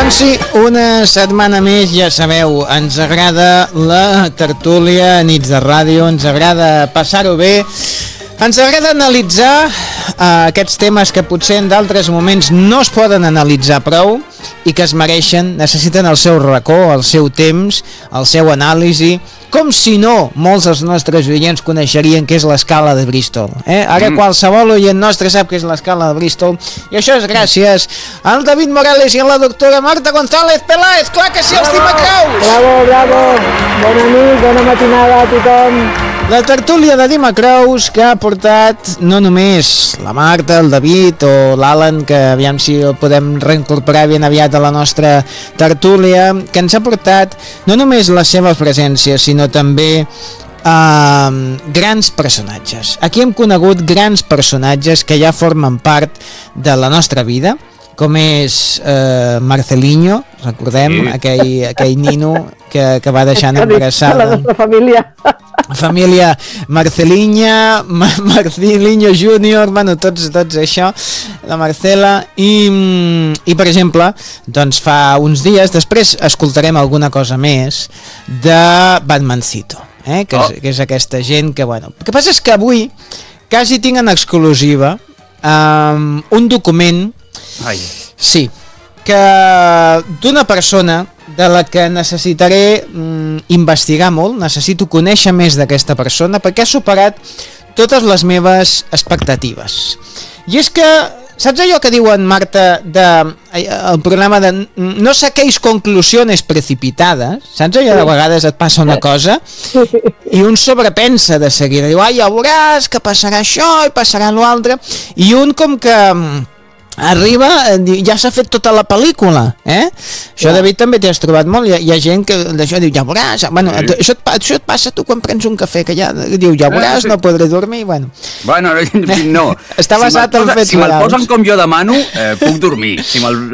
Doncs sí, una setmana més, ja sabeu, ens agrada la tertúlia, nits de ràdio, ens agrada passar-ho bé, ens agrada analitzar aquests temes que potser en d'altres moments no es poden analitzar prou i que es mereixen, necessiten el seu racó, el seu temps, el seu anàlisi, com si no molts dels nostres oients coneixerien què és l'escala de Bristol. Ara qualsevol oient nostre sap què és l'escala de Bristol, i això és gràcies al David Morales i a la doctora Marta González Peláez. Clar que sí, els Dimacraus! Bravo, bravo! Bona nit, bona matinada a tothom! La tertúlia de Dimacraus que ha portat no només la Marta, el David o l'Alan, que aviam si el podem reincorporar ben aviat a la nostra tertúlia, que ens ha portat no només la seva presència, sinó també grans personatges. Aquí hem conegut grans personatges que ja formen part de la nostra vida, com és Marcelinho, recordem, sí. aquell nino que va deixant embarassada. La nostra família. Família Marcelinho Júnior, bueno, tots això, la Marcela, i per exemple, doncs fa uns dies, després escoltarem alguna cosa més de Batmancito, que és aquesta gent que, bueno, el que passa és que avui quasi tinc en exclusiva un document, sí, que d'una persona de la que necessitaré investigar molt, necessito conèixer més d'aquesta persona perquè ha superat totes les meves expectatives. I és que, saps allò que diuen, Marta, el programa de no saquéis conclusiones precipitadas, saps allò de vegades et passa una cosa i un sobrepensa de seguida, diu, ja veuràs que passarà això i passarà l'altre, i un com que arriba, ja s'ha fet tota la pel·lícula, Això, David, també t'hi has trobat molt, hi ha gent que d'això diu, ja veuràs, bueno, això et passa tu quan prens un cafè, que ja diu, ja veuràs, no podré dormir, bueno, no. Està basat en fets reals. Si me'l posen com jo demano, puc dormir.